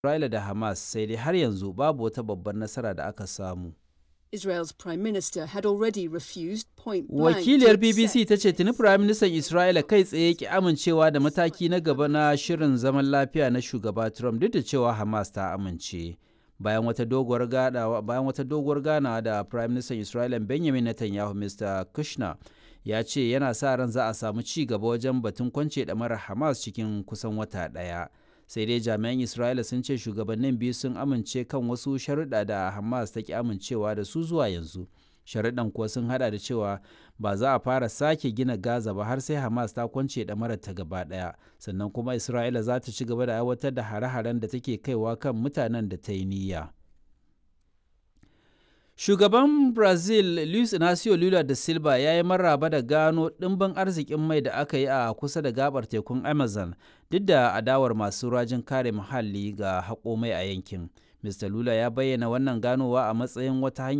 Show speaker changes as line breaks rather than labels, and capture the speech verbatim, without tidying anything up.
Isra'ila da Hamas, sai dai har yanzu babu wata babbar nasara da aka samu.
Israel's prime minister had already refused point blank to
Wakiliyar B B
accept
C ta ce tuni Firaministan Isra'ila kai tsaye ki amincewa da mataki na gaba na shirin zaman lafiya na shugaba Trump duk da cewa Hamas ta amince. Bayan wata doguwar ganawa bayan wata doguwar ganawa da Firaministan Isra'ila Benjamin Netanyahu, Mr Kushner ya ce yana sa ran za a samu ci gaba wajen batun kwance ɗamarar Hamas cikin kusan wata ɗaya. Sai dai jami'an Isra'ila sun ce shugabannin biyu sun amince kan wasu sharuɗa da Hamas ta ki amincewa da su zuwa yanzu. Sharuɗan kuwa sun hada da cewa ba za a fara sake gina Gaza ba har sai Hamas ta kwance ɗamarar ta gaba ɗaya, sannan kuma Isra'ila za ta ci gaba da aiwatar da hare-haren da take kaiwa kan mutanen da ta yi niyya. Shugaban Brazil Luiz Inacio Lula da Silva ya yi maraba da gano ɗimbin arzikin mai da aka yi a kusa da gabar tekun Amazon duk da adawar masu rajin kare muhalli ga haƙo mai a yankin. Mr Lula ya bayyana wannan ganowa a matsayin wata hanya